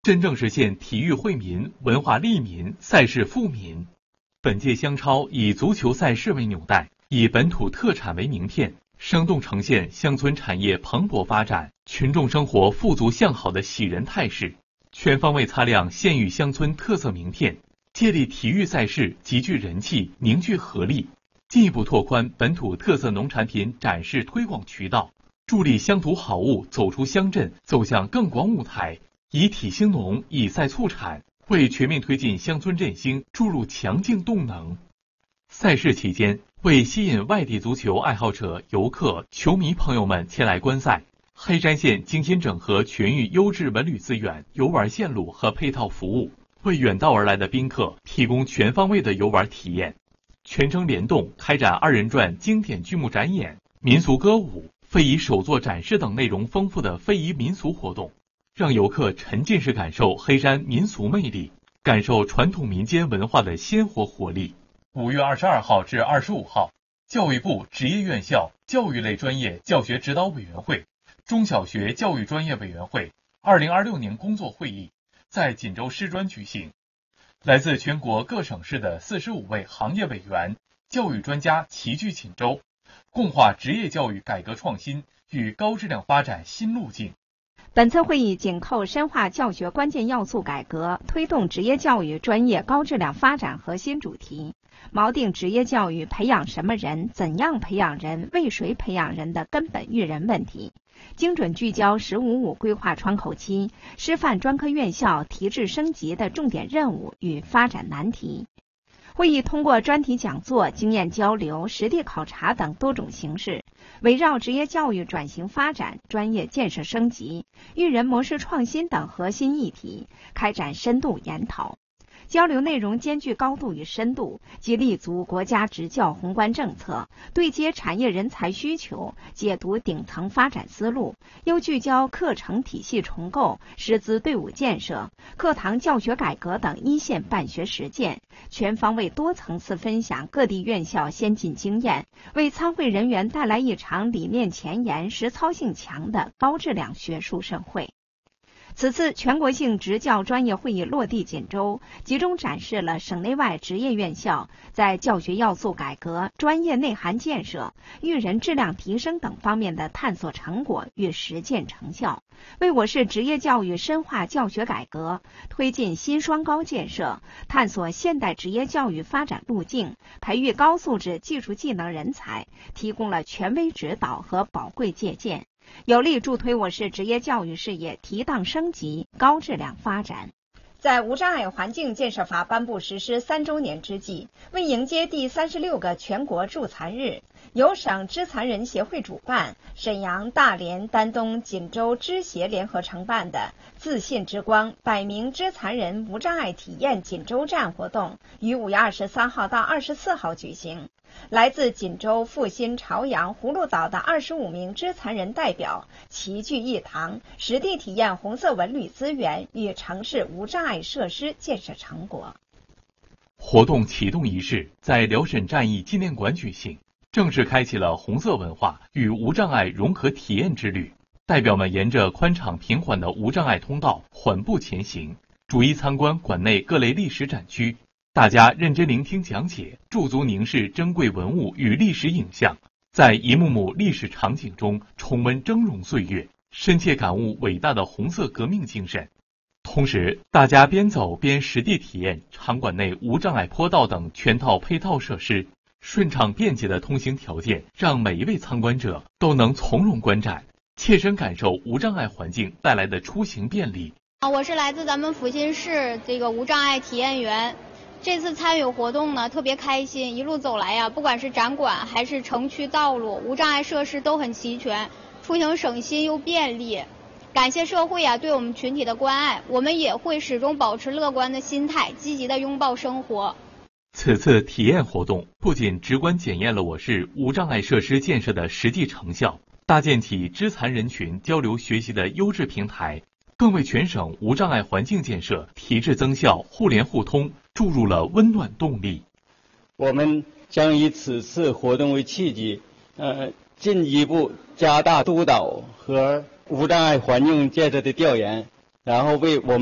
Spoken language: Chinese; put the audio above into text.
真正实现体育惠民、文化利民、赛事富民。本届乡超以足球赛事为纽带，以本土特产为名片，生动呈现乡村产业蓬勃发展、群众生活富足向好的喜人态势，全方位擦亮县域乡村特色名片，借力体育赛事集聚人气、凝聚合力，进一步拓宽本土特色农产品展示推广渠道，助力乡土好物走出乡镇，走向更广舞台，以体兴农，以赛促产，为全面推进乡村振兴注入强劲动能。赛事期间，为吸引外地足球爱好者、游客、球迷朋友们前来观赛，黑山县精心整合全域优质文旅资源、游玩线路和配套服务，为远道而来的宾客提供全方位的游玩体验。全程联动开展二人转经典剧目展演、民俗歌舞、非遗手作展示等内容丰富的非遗民俗活动，让游客沉浸式感受黑山民俗魅力，感受传统民间文化的鲜活活力。5月22号至25号，教育部职业院校教育类专业教学指导委员会、中小学教育专业委员会2026年工作会议在锦州师专举行。来自全国各省市的45位行业委员、教育专家齐聚锦州，共话职业教育改革创新与高质量发展新路径。 本次会议紧扣深化教学关键要素改革，推动职业教育专业高质量发展核心主题，锚定职业教育培养什么人、怎样培养人、为谁培养人的根本育人问题，精准聚焦“十五五”规划窗口期师范专科院校提质升级的重点任务与发展难题。会议通过专题讲座、经验交流、实地考察等多种形式，围绕职业教育转型发展、专业建设升级、育人模式创新等核心议题开展深度研讨。交流内容兼具高度与深度，既立足国家职教宏观政策，对接产业人才需求，解读顶层发展思路，又聚焦课程体系重构、师资队伍建设、课堂教学改革等一线办学实践，全方位多层次分享各地院校先进经验，为参会人员带来一场理念前沿、实操性强的高质量学术盛会。此次全国性职教专业会议落地锦州，集中展示了省内外职业院校在教学要素改革、专业内涵建设、育人质量提升等方面的探索成果与实践成效，为我市职业教育深化教学改革、推进新双高建设、探索现代职业教育发展路径、培育高素质技术技能人才提供了权威指导和宝贵借鉴，有力助推我市职业教育事业提档升级、高质量发展。在无障碍环境建设法颁布实施3周年之际，为迎接第36个全国助残日，由省肢残人协会主办，沈阳、大连、丹东、锦州肢协联合承办的自信之光100名肢残人无障碍体验锦州站活动于5月23号到24号举行。来自锦州、阜新、朝阳、葫芦岛的25名肢残人代表齐聚一堂，实地体验红色文旅资源与城市无障碍设施建设成果。 活动启动仪式在辽沈战役纪念馆举行，正式开启了红色文化与无障碍融合体验之旅。代表们沿着宽敞平缓的无障碍通道缓步前行，逐一参观馆内各类历史展区。大家认真聆听讲解，驻足凝视珍贵文物与历史影像，在一幕幕历史场景中重温峥嵘岁月，深切感悟伟大的红色革命精神。同时，大家边走边实地体验场馆内无障碍坡道等全套配套设施，顺畅便捷的通行条件让每一位参观者都能从容观展，切身感受无障碍环境带来的出行便利。 我是来自咱们阜新市这个无障碍体验员。这次参与活动呢，特别开心。一路走来呀，不管是展馆还是城区道路，无障碍设施都很齐全，出行省心又便利。感谢社会对我们群体的关爱，我们也会始终保持乐观的心态，积极的拥抱生活。 此次体验活动不仅直观检验了我市无障碍设施建设的实际成效，搭建起肢残人群交流学习的优质平台，更为全省无障碍环境建设提质增效、互联互通注入了温暖动力。 我们将以此次活动为契机，进一步加大督导和无障碍环境建设的调研，然后为我们